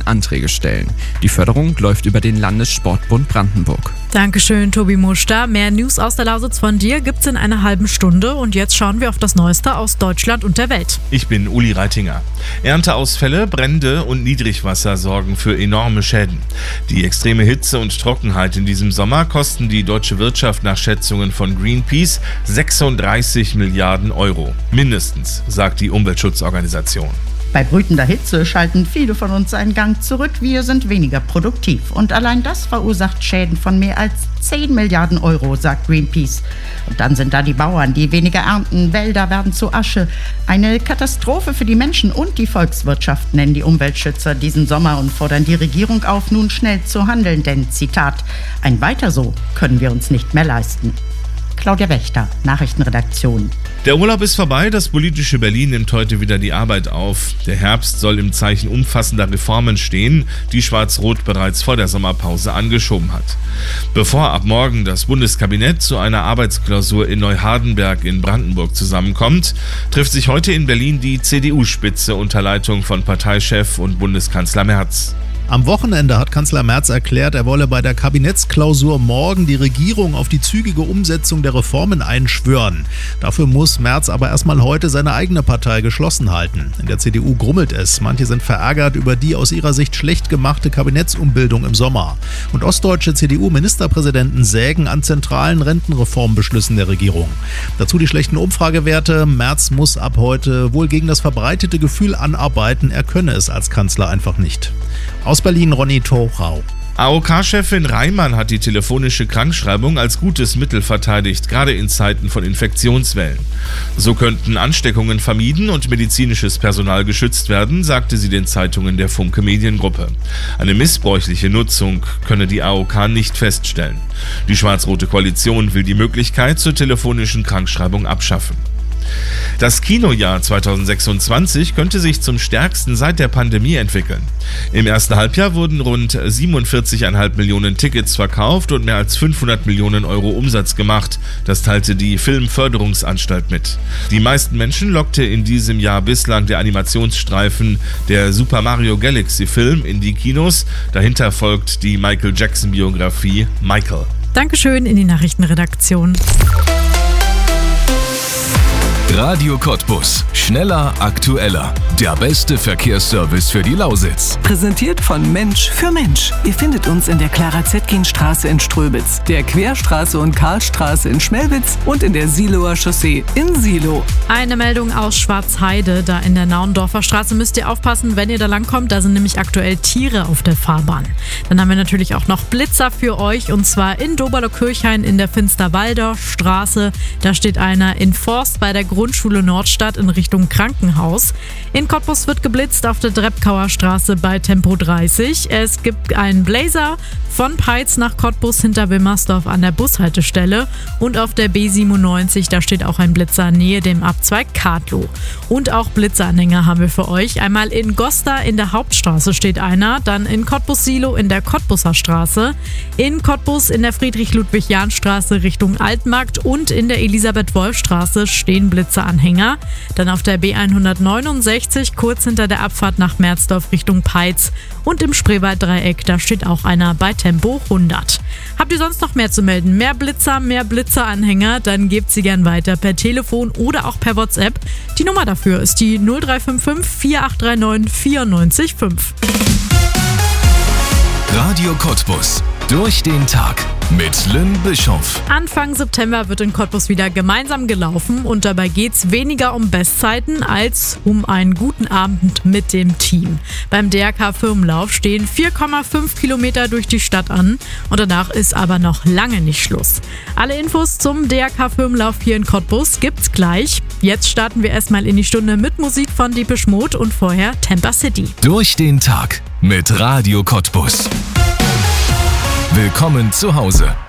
Anträge stellen. Die Förderung läuft über den Landessportbund Brandenburg. Dankeschön, Tobi Muster. Mehr News aus der Lausitz von dir gibt's in einer halben Stunde. Und jetzt schauen wir auf das Neueste aus Deutschland und der Welt. Ich bin Uli Reitinger. Ernteausfälle, Brände und Niedrigwasser sorgen für enorme Schäden. Die extreme Hitze und Trockenheit in diesem Sommer kosten die deutsche Wirtschaft nach Schätzungen von Greenpeace 36 Milliarden Euro. Mindestens, sagt die Umweltschutzorganisation. Bei brütender Hitze schalten viele von uns einen Gang zurück. Wir sind weniger produktiv. Und allein das verursacht Schäden von mehr als 10 Milliarden Euro, sagt Greenpeace. Und dann sind da die Bauern, die weniger ernten. Wälder werden zu Asche. Eine Katastrophe für die Menschen und die Volkswirtschaft, nennen die Umweltschützer diesen Sommer und fordern die Regierung auf, nun schnell zu handeln. Denn, Zitat, ein Weiter so können wir uns nicht mehr leisten. Claudia Wächter, Nachrichtenredaktion. Der Urlaub ist vorbei, das politische Berlin nimmt heute wieder die Arbeit auf. Der Herbst soll im Zeichen umfassender Reformen stehen, die Schwarz-Rot bereits vor der Sommerpause angeschoben hat. Bevor ab morgen das Bundeskabinett zu einer Arbeitsklausur in Neuhardenberg in Brandenburg zusammenkommt, trifft sich heute in Berlin die CDU-Spitze unter Leitung von Parteichef und Bundeskanzler Merz. Am Wochenende hat Kanzler Merz erklärt, er wolle bei der Kabinettsklausur morgen die Regierung auf die zügige Umsetzung der Reformen einschwören. Dafür muss Merz aber erstmal heute seine eigene Partei geschlossen halten. In der CDU grummelt es. Manche sind verärgert über die aus ihrer Sicht schlecht gemachte Kabinettsumbildung im Sommer. Und ostdeutsche CDU-Ministerpräsidenten sägen an zentralen Rentenreformbeschlüssen der Regierung. Dazu die schlechten Umfragewerte. Merz muss ab heute wohl gegen das verbreitete Gefühl anarbeiten, er könne es als Kanzler einfach nicht. Aus Berlin Ronny Thorau. AOK-Chefin Reimann hat die telefonische Krankschreibung als gutes Mittel verteidigt, gerade in Zeiten von Infektionswellen. So könnten Ansteckungen vermieden und medizinisches Personal geschützt werden, sagte sie den Zeitungen der Funke Mediengruppe. Eine missbräuchliche Nutzung könne die AOK nicht feststellen. Die schwarz-rote Koalition will die Möglichkeit zur telefonischen Krankschreibung abschaffen. Das Kinojahr 2026 könnte sich zum stärksten seit der Pandemie entwickeln. Im ersten Halbjahr wurden rund 47,5 Millionen Tickets verkauft und mehr als 500 Millionen Euro Umsatz gemacht. Das teilte die Filmförderungsanstalt mit. Die meisten Menschen lockte in diesem Jahr bislang der Animationsstreifen der Super Mario Galaxy Film in die Kinos. Dahinter folgt die Michael Jackson Biografie Michael. Dankeschön in die Nachrichtenredaktion. Radio Cottbus. Schneller, aktueller. Der beste Verkehrsservice für die Lausitz. Präsentiert von Mensch für Mensch. Ihr findet uns in der Clara-Zetkin-Straße in Ströbitz, der Querstraße und Karlstraße in Schmelwitz und in der Siloer Chaussee in Silo. Eine Meldung aus Schwarzheide. Da in der Naundorfer Straße müsst ihr aufpassen, wenn ihr da langkommt. Da sind nämlich aktuell Tiere auf der Fahrbahn. Dann haben wir natürlich auch noch Blitzer für euch. Und zwar in Doberlo-Kirchhain in der Finsterwalder Straße. Da steht einer in Forst bei der Grundschule Nordstadt in Richtung Krankenhaus. In Cottbus wird geblitzt auf der Dreppkauer Straße bei Tempo 30. Es gibt einen Blazer von Peitz nach Cottbus hinter Wilmersdorf an der Bushaltestelle. Und auf der B97, da steht auch ein Blitzer nähe dem Abzweig Kadlow. Und auch Blitzeranhänger haben wir für euch. Einmal in Gosta in der Hauptstraße steht einer, dann in Cottbus-Silo in der Cottbuser Straße, in Cottbus in der Friedrich-Ludwig-Jahn-Straße Richtung Altmarkt und in der Elisabeth-Wolf-Straße stehen Blitzeranhänger. Dann auf der B169 kurz hinter der Abfahrt nach Merzdorf Richtung Peitz und im Spreewalddreieck, da steht auch einer bei Tempo 100. Habt ihr sonst noch mehr zu melden? Mehr Blitzer, mehr Blitzeranhänger? Dann gebt sie gern weiter per Telefon oder auch per WhatsApp. Die Nummer dafür ist die 0355 4839 945. Radio Cottbus. Durch den Tag mit Lynn Bischoff. Anfang September wird in Cottbus wieder gemeinsam gelaufen und dabei geht's weniger um Bestzeiten als um einen guten Abend mit dem Team. Beim DRK-Firmenlauf stehen 4,5 Kilometer durch die Stadt an und danach ist aber noch lange nicht Schluss. Alle Infos zum DRK-Firmenlauf hier in Cottbus gibt's gleich. Jetzt starten wir erstmal in die Stunde mit Musik von Depeche Mode und vorher Tampa City. Durch den Tag mit Radio Cottbus. Willkommen zu Hause.